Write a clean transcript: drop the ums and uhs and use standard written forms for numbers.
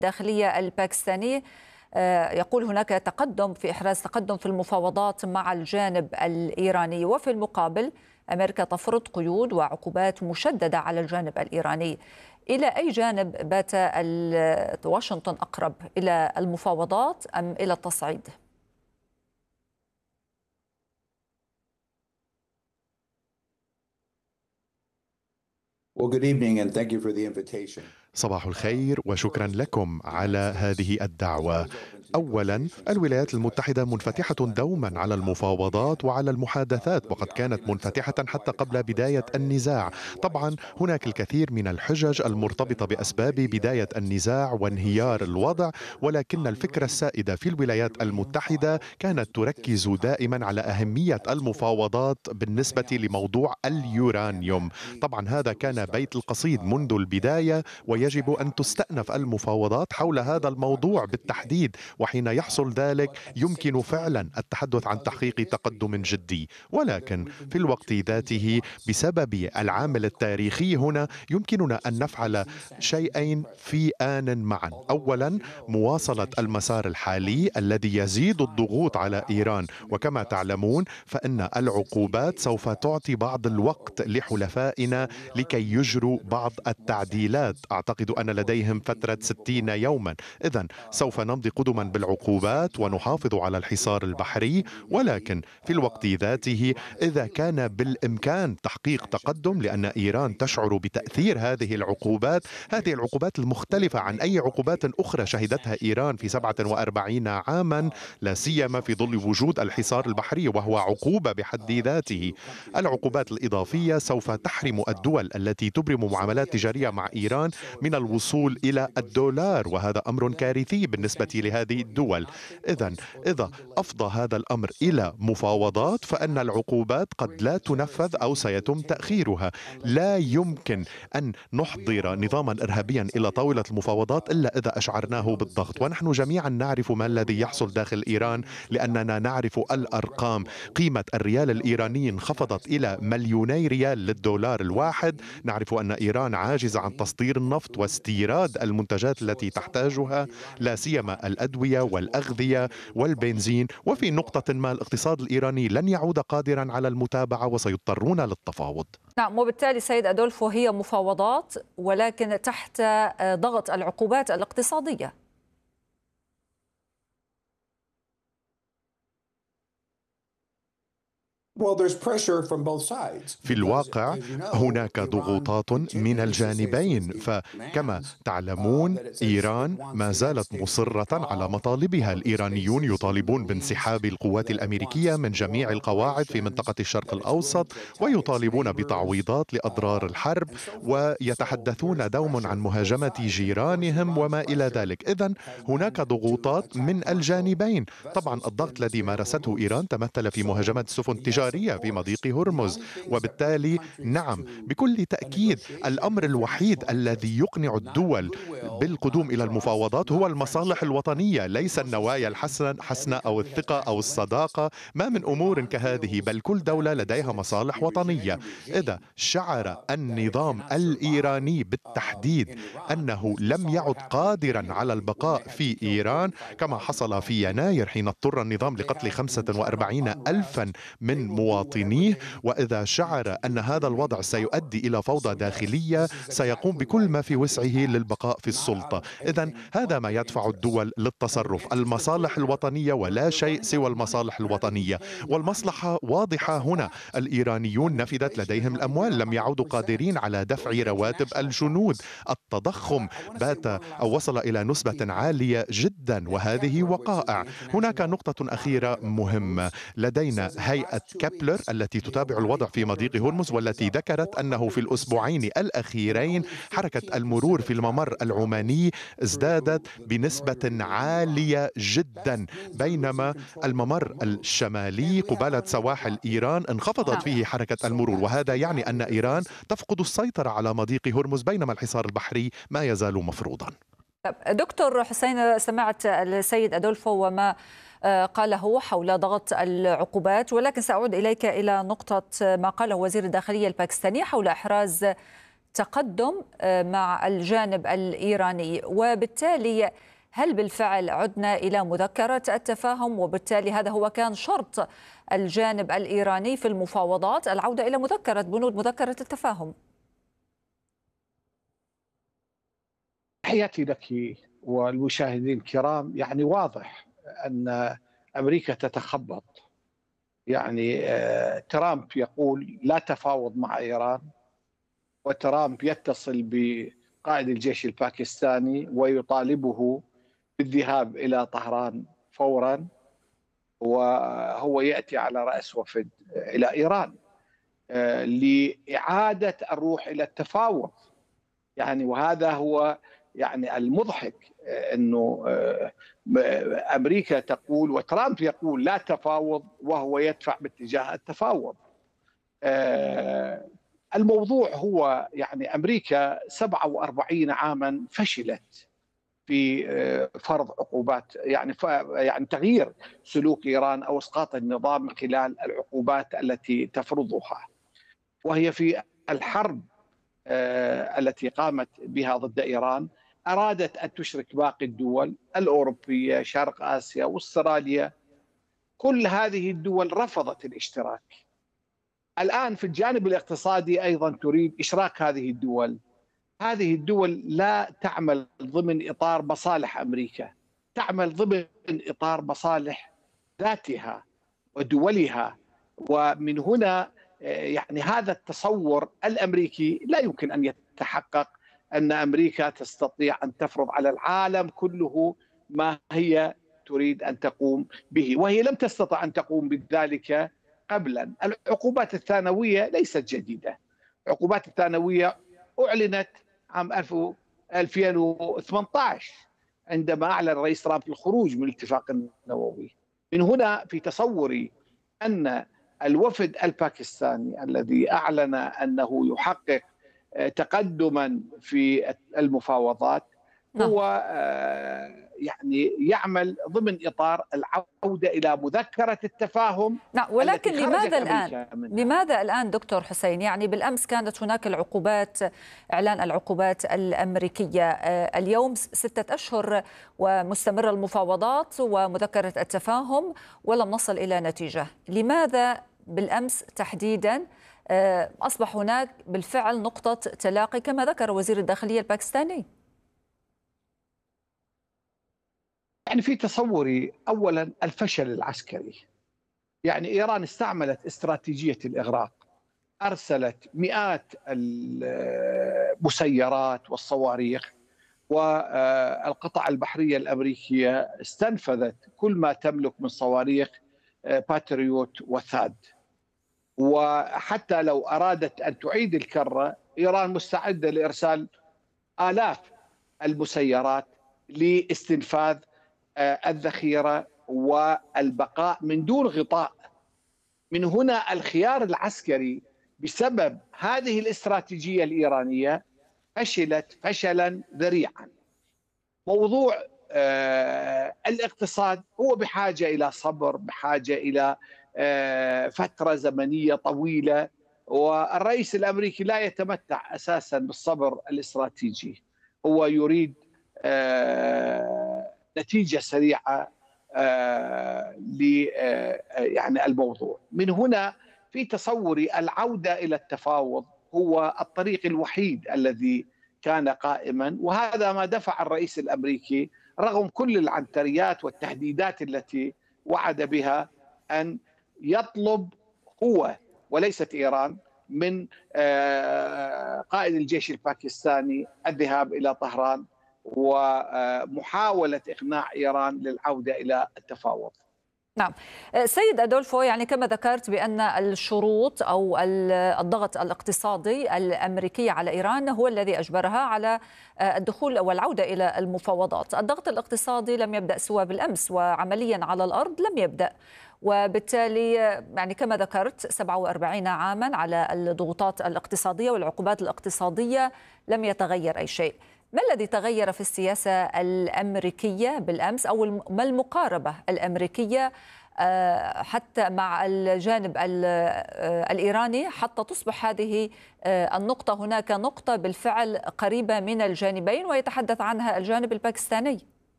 الداخلية الباكستاني يقول هناك تقدم في إحراز تقدم في المفاوضات مع الجانب الإيراني، وفي المقابل أمريكا تفرض قيود وعقوبات مشددة على الجانب الإيراني. إلى أي جانب بات واشنطن أقرب، إلى المفاوضات أم إلى التصعيد؟ Well, good evening and thank you for the invitation. صباح الخير وشكرا لكم على هذه الدعوة. أولا، الولايات المتحدة منفتحة دوما على المفاوضات وعلى المحادثات، وقد كانت منفتحة حتى قبل بداية النزاع. طبعا هناك الكثير من الحجج المرتبطة بأسباب بداية النزاع وانهيار الوضع، ولكن الفكرة السائدة في الولايات المتحدة كانت تركز دائما على أهمية المفاوضات بالنسبة لموضوع اليورانيوم. طبعا هذا كان بيت القصيد منذ البداية، ويجب أن تستأنف المفاوضات حول هذا الموضوع بالتحديد، وحين يحصل ذلك يمكن فعلا التحدث عن تحقيق تقدم جدي. ولكن في الوقت ذاته بسبب العامل التاريخي هنا يمكننا أن نفعل شيئين في آن معا. أولا، مواصلة المسار الحالي الذي يزيد الضغوط على إيران، وكما تعلمون فإن العقوبات سوف تعطي بعض الوقت لحلفائنا لكي يجروا بعض التعديلات. أعتقد أن لديهم فترة 60 يوما، إذن سوف نمضي قدما بالعقوبات ونحافظ على الحصار البحري. ولكن في الوقت ذاته إذا كان بالإمكان تحقيق تقدم، لأن إيران تشعر بتأثير هذه العقوبات المختلفة عن أي عقوبات أخرى شهدتها إيران في 47 عاما، لا سيما في ظل وجود الحصار البحري وهو عقوبة بحد ذاته. العقوبات الإضافية سوف تحرم الدول التي تبرم معاملات تجارية مع إيران من الوصول إلى الدولار، وهذا أمر كارثي بالنسبة لهذه الدول. إذا أفضى هذا الأمر إلى مفاوضات فإن العقوبات قد لا تنفذ أو سيتم تأخيرها. لا يمكن أن نحضر نظاما إرهابيا إلى طاولة المفاوضات إلا إذا أشعرناه بالضغط، ونحن جميعا نعرف ما الذي يحصل داخل إيران لأننا نعرف الأرقام. قيمة الريال الإيراني انخفضت إلى 2,000,000 ريال للدولار الواحد. نعرف أن إيران عاجزة عن تصدير النفط واستيراد المنتجات التي تحتاجها، لا سيما الأدوية والأغذية والبنزين. وفي نقطة ما الاقتصاد الإيراني لن يعود قادرا على المتابعة وسيضطرون للتفاوض. نعم، وبالتالي سيد أدولفو هي مفاوضات ولكن تحت ضغط العقوبات الاقتصادية. في الواقع هناك ضغوطات من الجانبين، فكما تعلمون إيران ما زالت مصرة على مطالبها. الإيرانيون يطالبون بانسحاب القوات الأمريكية من جميع القواعد في منطقة الشرق الأوسط، ويطالبون بتعويضات لأضرار الحرب، ويتحدثون دوما عن مهاجمة جيرانهم وما إلى ذلك. إذن هناك ضغوطات من الجانبين. طبعا الضغط الذي مارسته إيران تمثل في مهاجمة السفن التجارية في مضيق هرمز، وبالتالي نعم بكل تأكيد الأمر الوحيد الذي يقنع الدول بالقدوم إلى المفاوضات هو المصالح الوطنية، ليس النوايا الحسنة أو الثقة أو الصداقة، ما من أمور كهذه، بل كل دولة لديها مصالح وطنية. إذا شعر النظام الإيراني بالتحديد أنه لم يعد قادرا على البقاء في إيران، كما حصل في يناير حين اضطر النظام لقتل 45,000 من مواطنيه، وإذا شعر أن هذا الوضع سيؤدي إلى فوضى داخلية سيقوم بكل ما في وسعه للبقاء في السلطة. إذن هذا ما يدفع الدول للتصرف، المصالح الوطنية ولا شيء سوى المصالح الوطنية. والمصلحة واضحة هنا، الإيرانيون نفذت لديهم الأموال، لم يعودوا قادرين على دفع رواتب الجنود، التضخم بات أو وصل إلى نسبة عالية جدا، وهذه وقائع. هناك نقطة أخيرة مهمة، لدينا هيئة كابلر التي تتابع الوضع في مضيق هرمز، والتي ذكرت أنه في الأسبوعين الأخيرين حركة المرور في الممر العماني ازدادت بنسبة عالية جدا، بينما الممر الشمالي قبالة سواحل إيران انخفضت فيه حركة المرور، وهذا يعني أن إيران تفقد السيطرة على مضيق هرمز، بينما الحصار البحري ما يزال مفروضا. دكتور حسين، سمعت السيد أدولفو وما قاله حول ضغط العقوبات، ولكن سأعود إليك إلى نقطة ما قاله وزير الداخلية الباكستاني حول إحراز تقدم مع الجانب الإيراني، وبالتالي هل بالفعل عدنا إلى مذكرة التفاهم؟ وبالتالي هذا هو كان شرط الجانب الإيراني في المفاوضات، العودة إلى بنود مذكرة التفاهم. تحياتي لك والمشاهدين الكرام. يعني واضح أن أمريكا تتخبط. يعني ترامب يقول لا تفاوض مع إيران، وترامب يتصل بقائد الجيش الباكستاني ويطالبه بالذهاب إلى طهران فورا، وهو يأتي على رأس وفد إلى إيران لإعادة الروح إلى التفاوض. يعني وهذا هو يعني المضحك، أنه أمريكا تقول وترامب يقول لا تفاوض وهو يدفع باتجاه التفاوض. الموضوع هو يعني أمريكا 47 عاما فشلت في فرض عقوبات، يعني تغيير سلوك إيران أو إسقاط النظام من خلال العقوبات التي تفرضها. وهي في الحرب التي قامت بها ضد إيران أرادت أن تشرك باقي الدول الأوروبية، شرق آسيا واستراليا. كل هذه الدول رفضت الاشتراك. الآن في الجانب الاقتصادي أيضا تريد إشراك هذه الدول. هذه الدول لا تعمل ضمن إطار مصالح أمريكا، تعمل ضمن إطار مصالح ذاتها ودولها. ومن هنا يعني هذا التصور الأمريكي لا يمكن أن يتحقق، أن أمريكا تستطيع أن تفرض على العالم كله ما هي تريد أن تقوم به، وهي لم تستطع أن تقوم بذلك قبلا. العقوبات الثانوية ليست جديدة. العقوبات الثانوية أعلنت عام 2018 عندما أعلن الرئيس ترامب الخروج من الاتفاق النووي. من هنا في تصوري أن الوفد الباكستاني الذي أعلن أنه يحقق تقدما في المفاوضات هو يعني يعمل ضمن إطار العودة إلى مذكرة التفاهم. ولكن لماذا الآن دكتور حسين؟ يعني بالأمس كانت هناك إعلان العقوبات الأمريكية، اليوم 6 أشهر ومستمرة المفاوضات ومذكرة التفاهم ولم نصل إلى نتيجة. لماذا بالأمس تحديدا أصبح هناك بالفعل نقطة تلاقي كما ذكر وزير الداخلية الباكستاني؟ يعني في تصوري أولا الفشل العسكري. يعني إيران استعملت استراتيجية الإغراق، أرسلت مئات المسيرات والصواريخ، والقطع البحرية الأمريكية استنفذت كل ما تملك من صواريخ باتريوت وثاد. وحتى لو أرادت أن تعيد الكرة، إيران مستعدة لإرسال آلاف المسيرات لاستنفاذ الذخيرة والبقاء من دون غطاء. من هنا الخيار العسكري بسبب هذه الاستراتيجية الإيرانية فشلت فشلا ذريعا. موضوع الاقتصاد هو بحاجة إلى صبر، بحاجة إلى فترة زمنية طويلة، والرئيس الأمريكي لا يتمتع أساسا بالصبر الاستراتيجي. هو يريد نتيجة سريعة يعني الموضوع. من هنا في تصوري العودة إلى التفاوض هو الطريق الوحيد الذي كان قائما، وهذا ما دفع الرئيس الأمريكي رغم كل العنتريات والتهديدات التي وعد بها أن يطلب هو وليست إيران من قائد الجيش الباكستاني الذهاب إلى طهران ومحاولة إقناع إيران للعودة إلى التفاوض. نعم سيد أدولفو، يعني كما ذكرت بأن الشروط أو الضغط الاقتصادي الأمريكي على إيران هو الذي أجبرها على الدخول والعودة إلى المفاوضات. الضغط الاقتصادي لم يبدأ سوى بالأمس، وعمليا على الأرض لم يبدأ، وبالتالي يعني كما ذكرت 47 عاما على الضغوطات الاقتصادية والعقوبات الاقتصادية لم يتغير أي شيء. ما الذي تغير في السياسة الأمريكية بالأمس، أو ما المقاربة الأمريكية حتى مع الجانب الإيراني حتى تصبح هذه النقطة هناك نقطة بالفعل قريبة من الجانبين ويتحدث عنها الجانب الباكستاني؟